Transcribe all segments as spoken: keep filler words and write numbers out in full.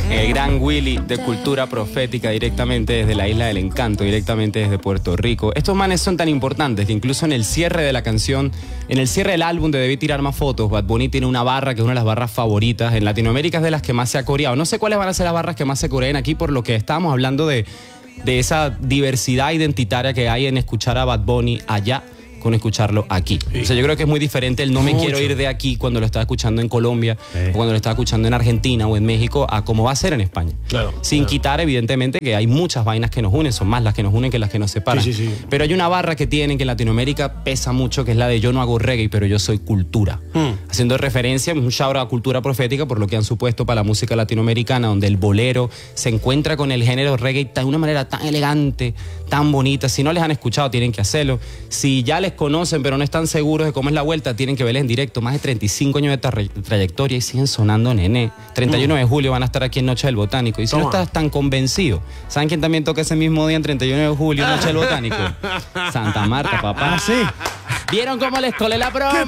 El gran Willy de Cultura Profética, directamente desde la Isla del Encanto, directamente desde Puerto Rico. Estos manes son tan importantes que incluso en el cierre de la canción, en el cierre del álbum de Debí Tirar Más Fotos, Bad Bunny tiene una barra que es una de las barras favoritas. En Latinoamérica es de las que más se ha coreado. No sé cuáles van a ser las barras que más se coreen aquí, por lo que estábamos hablando de, de esa diversidad identitaria que hay en escuchar a Bad Bunny allá con escucharlo aquí. Sí. O sea, yo creo que es muy diferente el no me Mucho. quiero ir de aquí cuando lo estaba escuchando en Colombia, sí. o cuando lo estaba escuchando en Argentina o en México, a cómo va a ser en España. Claro, Sin claro. quitar, evidentemente, que hay muchas vainas que nos unen, son más las que nos unen que las que nos separan. Sí, sí, sí. Pero hay una barra que tienen que en Latinoamérica pesa mucho, que es la de yo no hago reggae, pero yo soy cultura. Hmm. Haciendo referencia, un shout a Cultura Profética por lo que han supuesto para la música latinoamericana, donde el bolero se encuentra con el género reggae de una manera tan elegante, tan bonita. Si no les han escuchado, tienen que hacerlo. Si ya les conocen pero no están seguros de cómo es la vuelta, tienen que verles en directo. Más de treinta y cinco años de tra- trayectoria y siguen sonando, nene. treinta y uno de julio van a estar aquí en Noche del Botánico. Y si Toma. no estás tan convencido, ¿saben quién también toca ese mismo día en treinta y uno de julio en Noche del Botánico? Santa Marta, papá. ¿Ah, sí? ¿Vieron cómo les colé la promo?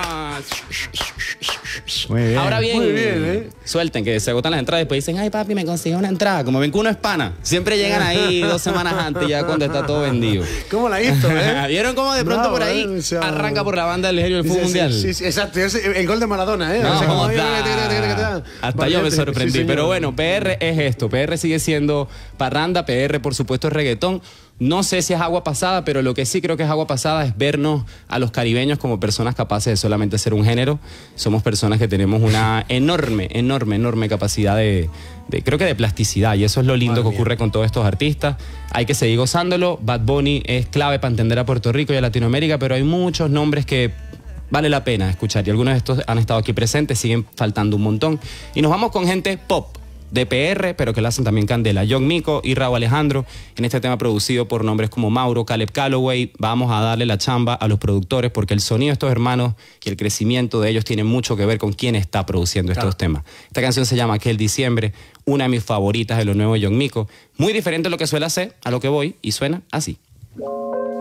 Muy bien. Ahora bien, Muy bien, ¿eh? Suelten que se agotan las entradas y después dicen, ay papi, me consigue una entrada. Como ven que uno es pana, siempre llegan ahí dos semanas antes ya cuando está todo vendido. ¿Cómo la hizo, eh? ¿Vieron cómo de pronto Bravo, por ahí eh, o sea, arranca por la banda del genio del fútbol sí, mundial? Sí, sí, exacto, el gol de Maradona, ¿eh? No, o sea, como, da. Hasta vale, yo me sorprendí, sí, pero bueno, P R es esto, P R sigue siendo parranda, P R por supuesto es reggaetón. No sé si es agua pasada, pero lo que sí creo que es agua pasada es vernos a los caribeños como personas capaces de solamente ser un género. Somos personas que tenemos una enorme, enorme, enorme capacidad de, de creo que de plasticidad, y eso es lo lindo Madre que ocurre mía. con todos estos artistas. Hay que seguir gozándolo. Bad Bunny es clave para entender a Puerto Rico y a Latinoamérica, pero hay muchos nombres que vale la pena escuchar, y algunos de estos han estado aquí presentes, siguen faltando un montón. Y nos vamos con gente pop de P R, pero que la hacen también candela. Young Miko y Raúl Alejandro, en este tema producido por nombres como Mauro, Caleb Calloway. Vamos a darle la chamba a los productores porque el sonido de estos hermanos y el crecimiento de ellos tiene mucho que ver con quién está produciendo claro. estos temas. Esta canción se llama Aquel Diciembre, una de mis favoritas de los nuevos Young Miko. Muy diferente a lo que suele hacer, a lo que voy, y suena así.